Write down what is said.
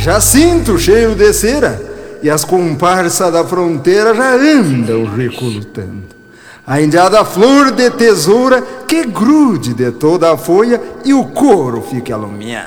já sinto o cheiro de cera e as comparsas da fronteira já andam recrutando. A indiada flor de tesoura que grude de toda a folha e o couro fique alumiado.